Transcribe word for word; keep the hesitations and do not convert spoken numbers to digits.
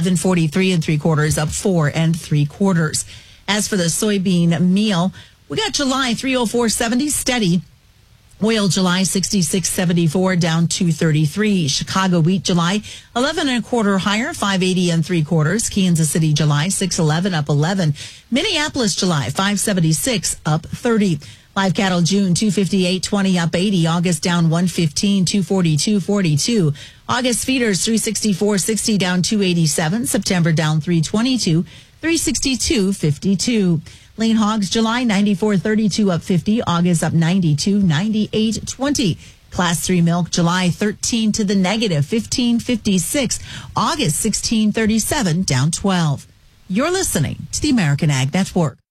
eleven forty-three and three quarters, up four and three quarters. As for the soybean meal, we got July three oh four seventy steady. Oil July sixty-six seventy-four, down two thirty-three. Chicago wheat July eleven and a quarter higher, five eighty and three quarters. Kansas City July six eleven, up eleven. Minneapolis July five seventy-six, up thirty. Live cattle June two fifty-eight twenty, up eighty. August down one fifteen, two forty-two forty-two. August feeders three sixty-four sixty, down two eighty-seven. September down three twenty-two, three sixty-two fifty-two. Lean hogs July ninety-four thirty-two, up fifty. August up ninety-two ninety-eight twenty. Class three milk July thirteen to the negative fifteen fifty-six. August sixteen thirty-seven, down twelve. You're listening to the American Ag Network.